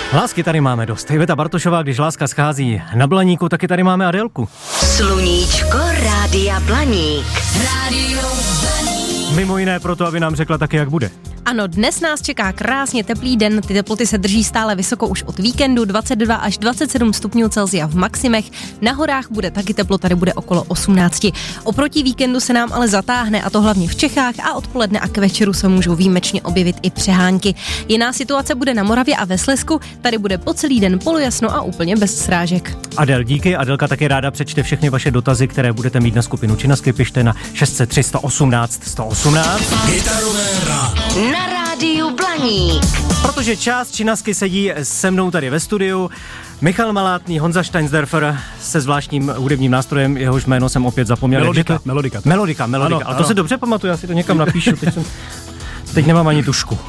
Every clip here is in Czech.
Lásky tady máme dost. Iveta Bartošová, když láska schází na Blaníku, taky tady máme Adélku. Sluníčko Rádia Blaník. Rádio Blaník. Mimo jiné proto, aby nám řekla taky, jak bude. Ano, dnes nás čeká krásně teplý den, ty teploty se drží stále vysoko už od víkendu, 22 až 27 stupňů Celsia v maximech, na horách bude taky teplo, tady bude okolo 18. Oproti víkendu se nám ale zatáhne, a to hlavně v Čechách, a odpoledne a k večeru se můžou výjimečně objevit i přehánky. Jiná situace bude na Moravě a ve Slezsku, tady bude po celý den polojasno a úplně bez srážek. Adel, díky. Adelka taky ráda přečte všechny vaše dotazy, které budete mít na skupinu Činasky, pište na 603 118 118. Gitarové ráno. Na Rádiu Blaník. Protože část Činasky sedí se mnou tady ve studiu. Michal Malátný, Honza Steinsderfer se zvláštním hudebním nástrojem, jehož jméno jsem opět zapomněl. Melodika. Ano, Ale to se dobře pamatuju, já si to někam napíšu. Teď nemám ani tušku.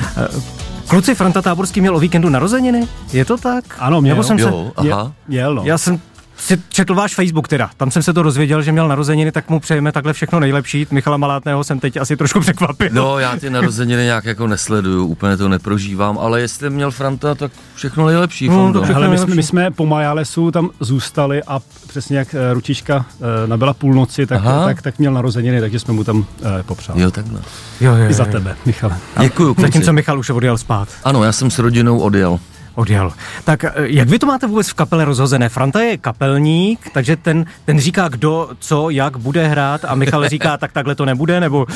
Kluci, Franta Táborský měl o víkendu narozeniny? Je to tak? Ano, měl. Měl, no. Já jsem si četl váš Facebook teda, tam jsem se to dozvěděl, že měl narozeniny, tak mu přejeme takhle všechno nejlepší. Michala Malátného jsem teď asi trošku překvapil. No, já ty narozeniny nějak jako nesleduju, úplně to neprožívám, ale jestli měl Franta, tak všechno nejlepší. My jsme po Majálesu tam zůstali a přesně jak Ručička nabyla půlnoci, tak měl narozeniny, takže jsme mu tam popřáli. Jo, takhle. Jo. I za tebe, Michale. Děkuju. Zatímco Michal už odjel spát. Ano, já jsem s rodinou odjel. Tak jak vy to máte vůbec v kapele rozhozené? Franta je kapelník, takže ten říká, kdo, co, jak bude hrát, a Michal říká, tak takhle to nebude, nebo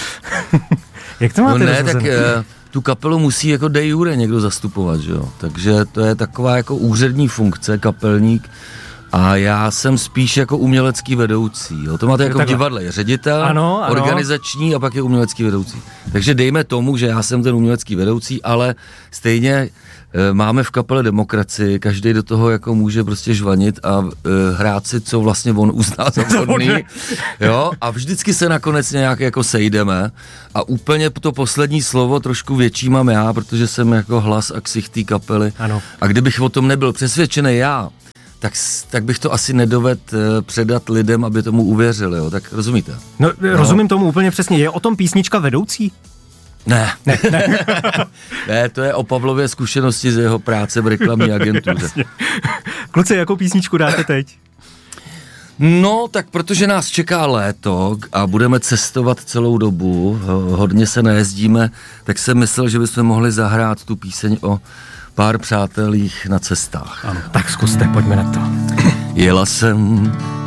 jak to máte rozhozené? Tak tu kapelu musí jako de jure někdo zastupovat, že jo? Takže to je taková jako úřední funkce, kapelník, a já jsem spíš jako umělecký vedoucí. Jo? To máte jako v divadle, je ředitel, ano. Organizační, a pak je umělecký vedoucí. Takže dejme tomu, že já jsem ten umělecký vedoucí, ale stejně máme v kapele demokracii, každý do toho jako může prostě žvanit a hrát si, co vlastně on uzná za vhodný. Jo? A vždycky se nakonec nějak jako sejdeme a úplně to poslední slovo trošku větší mám já, protože jsem jako hlas a ksich té kapely. Ano. A kdybych o tom nebyl přesvědčený já, tak bych to asi nedovedl předat lidem, aby tomu uvěřili, jo? Tak rozumíte? No, rozumím tomu úplně přesně. Je o tom písnička Vedoucí? Ne, to je o Pavlově zkušenosti z jeho práce v reklamní agentuře. Kluci, jakou písničku dáte teď? No, tak protože nás čeká léto a budeme cestovat celou dobu, hodně se nejezdíme, tak jsem myslel, že bychom mohli zahrát tu píseň o pár přátelích na cestách. Ano, tak zkuste, pojďme na to. Jela jsem